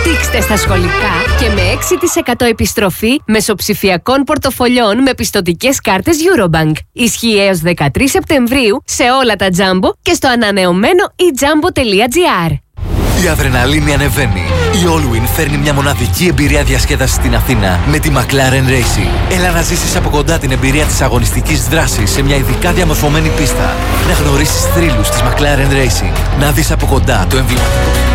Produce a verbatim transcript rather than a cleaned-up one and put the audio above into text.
Δείξτε στα σχολικά και με έξι τοις εκατό επιστροφή μεσοψηφιακών πορτοφολιών με πιστωτικές κάρτες Eurobank. Ισχύει έως δεκατρείς Σεπτεμβρίου σε όλα τα Jumbo και στο ανανεωμένο e jumbo τελεία gr. Η αδρεναλίνη ανεβαίνει. Η Allwyn φέρνει μια μοναδική εμπειρία διασκέδασης στην Αθήνα με τη McLaren Racing. Έλα να ζήσεις από κοντά την εμπειρία της αγωνιστικής δράσης σε μια ειδικά διαμορφωμένη πίστα. Να γνωρίσεις θρύλους της McLaren Racing. Να δεις από κοντά το εμβληματικό